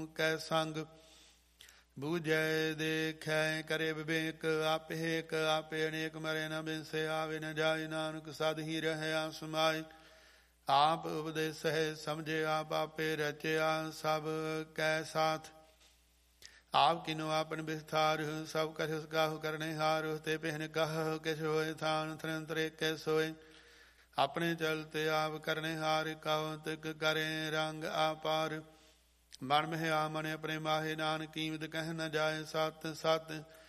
ਕੈ ਸੰਗ। ਬੂਝੈ ਦੇਖੈ ਕਰੇ ਵਿਵੇਕ, ਆਪੇ ਏਕ ਆਪੇ ਅਨੇਕ, ਮਰੇ ਨ ਬਿਨਸੇ ਆਵੇ ਨ ਜਾਏ, ਨਾਨਕ ਸਦ ਹੀ ਰਹਿਆ ਸਮਾਏ। ਆਪ ਉਪਦੇਸਹਿ ਸਮਝੇ ਆਪ ਆਪੇ ਰਚਿਆ, ਸਭ ਕੈ ਸਾਥ ਆਪ ਕਿਨੋ ਆਪਨ ਵਿਸਥਾਰ। ਸਭ ਕਛ ਕਾਹੂ ਕਰਨੇ ਹਾਰ, ਤੇ ਪਹਿਨ ਕਹ ਕਿਛ ਹੋਏ ਥਾਨ ਤ੍ਰਿੰਤਰੇ ਕੈ ਸੋਏ। ਆਪਣੇ ਚਲਤੇ ਆਪ ਕਰਨੇ ਹਾਰ, ਕਉ ਤਿਕ ਕਰੇ ਰੰਗ ਆਪਾਰ। ਮਨ ਮਹਿ ਆ ਮਨ ਆਪਣੇ ਮਾਹੇ, ਨਾਨਕ ਕੀਮਤ ਕਹਿ ਨ ਜਾਏ ਸਤ ਸਤ।